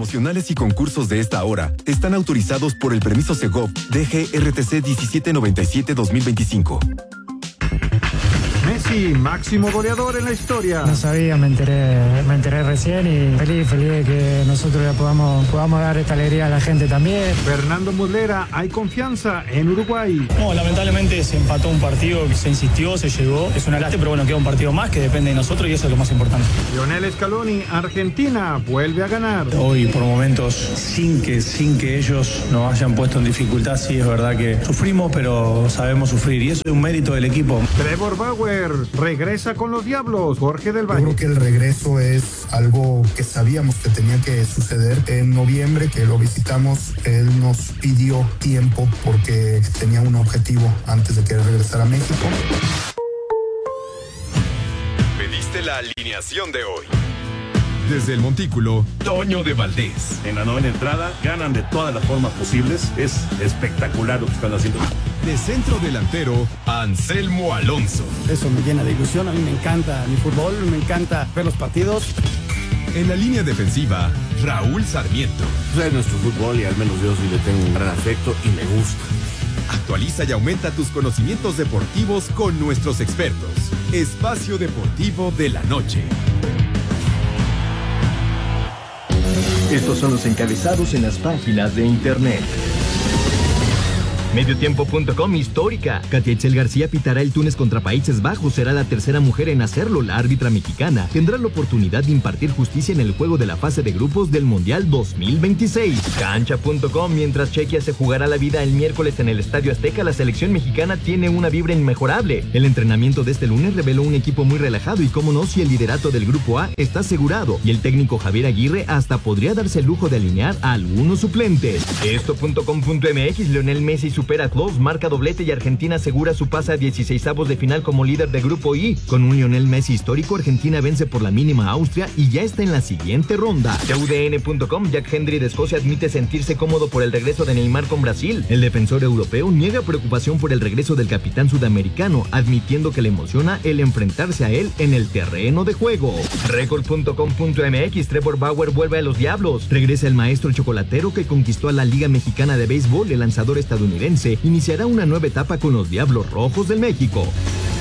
promocionales y concursos de esta hora están autorizados por el permiso Segov DGRTC 1797-2025. Messi, máximo goleador en la historia. No sabía, me enteré recién y feliz de que nosotros le podamos dar esta alegría a la gente también. Fernando Muslera, hay confianza en Uruguay. No, lamentablemente se empató un partido, se insistió, se llegó. Es una lástima, pero bueno, queda un partido más que depende de nosotros y eso es lo más importante. Lionel Scaloni, Argentina, vuelve a ganar. Hoy, por momentos, sin que ellos nos hayan puesto en dificultad, sí es verdad que sufrimos, pero sabemos sufrir y eso es un mérito del equipo. Trevor Bauer regresa con los Diablos. Jorge del Valle. Yo creo que el regreso es algo que sabíamos que tenía que suceder. En noviembre que lo visitamos, él nos pidió tiempo porque tenía un objetivo antes de querer regresar a México. Pediste la alineación de hoy. Desde el Montículo, Toño de Valdés. En la novena entrada, ganan de todas las formas posibles. Es espectacular lo que están haciendo. De centro delantero, Anselmo Alonso. Eso me llena de ilusión. A mí me encanta mi fútbol, me encanta ver los partidos. En la línea defensiva, Raúl Sarmiento. Es nuestro fútbol y al menos yo sí le tengo un gran afecto y me gusta. Actualiza y aumenta tus conocimientos deportivos con nuestros expertos. Espacio Deportivo de la Noche. Estos son los encabezados en las páginas de internet. Mediotiempo.com histórica. Katia Itzel García pitará el Túnez contra Países Bajos. Será la tercera mujer en hacerlo. La árbitra mexicana tendrá la oportunidad de impartir justicia en el juego de la fase de grupos del Mundial 2026. Cancha.com. Mientras Chequia se jugará la vida el miércoles en el Estadio Azteca, la selección mexicana tiene una vibra inmejorable. El entrenamiento de este lunes reveló un equipo muy relajado y cómo no si el liderato del Grupo A está asegurado. Y el técnico Javier Aguirre hasta podría darse el lujo de alinear a algunos suplentes. Esto.com.mx. Lionel Messi supera a Klose, marca doblete y Argentina asegura su pase a 16avos de final como líder de Grupo I. Con un Lionel Messi histórico, Argentina vence por la mínima a Austria y ya está en la siguiente ronda. UDN.com. Jack Hendry de Escocia admite sentirse cómodo por el regreso de Neymar con Brasil. El defensor europeo niega preocupación por el regreso del capitán sudamericano, admitiendo que le emociona el enfrentarse a él en el terreno de juego. Record.com.mx. Trevor Bauer vuelve a los Diablos. Regresa el maestro chocolatero que conquistó a la Liga Mexicana de Béisbol. El lanzador estadounidense iniciará una nueva etapa con los Diablos Rojos del México.